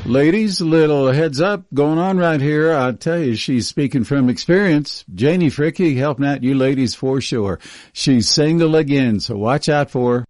Ladies, a little heads up going on right here. I'll tell you, she's speaking from experience. Janie Fricke helping out you ladies for sure. She's single again, so watch out for her.